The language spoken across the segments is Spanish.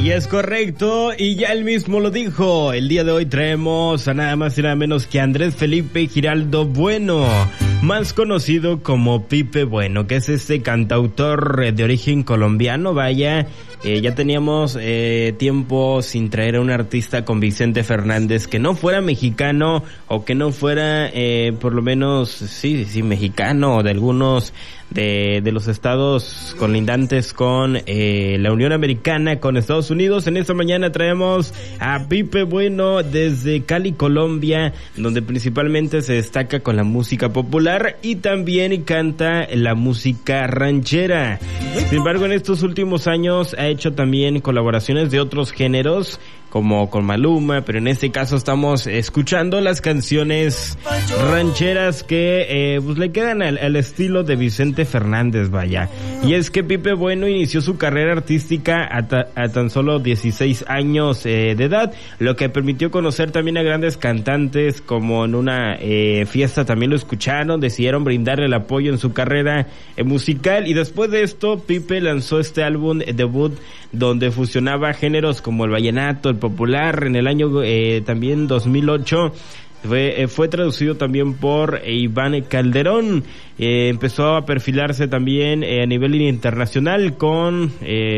Y es correcto, y ya él mismo lo dijo. El día de hoy traemos a nada más y nada menos que a Andrés Felipe Giraldo Bueno, más conocido como Pipe Bueno, que es este cantautor de origen colombiano. Vaya, ya teníamos tiempo sin traer a un artista con Vicente Fernández que no fuera mexicano, o que no fuera por lo menos, sí, mexicano, o de algunos de los estados colindantes con la Unión Americana, con Estados Unidos. En esta mañana traemos a Pipe Bueno desde Cali, Colombia, donde principalmente se destaca con la música popular y también canta la música ranchera. Sin embargo, en estos últimos años ha hecho también colaboraciones de otros géneros, como con Maluma, pero en este caso estamos escuchando las canciones rancheras que pues le quedan al estilo de Vicente Fernández, vaya. Y es que Pipe Bueno inició su carrera artística a tan solo 16 años de edad, lo que permitió conocer también a grandes cantantes, como en una fiesta también lo escucharon, decidieron brindarle el apoyo en su carrera musical, y después de esto Pipe lanzó este álbum debut donde fusionaba géneros como el vallenato, el popular. En el año también 2008 fue traducido también por Iván Calderón. Empezó a perfilarse también a nivel internacional con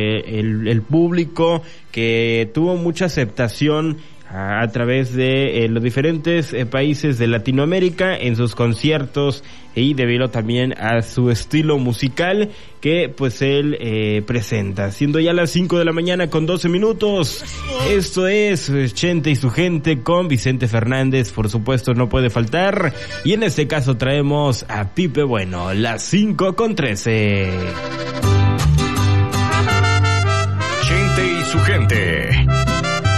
el público, que tuvo mucha aceptación a través de los diferentes países de Latinoamérica en sus conciertos, y debido también a su estilo musical que pues él presenta. Siendo ya las 5 de la mañana con 12 minutos, esto es Chente y su gente con Vicente Fernández, por supuesto no puede faltar, y en este caso traemos a Pipe Bueno, las 5 con 13. Chente y su gente.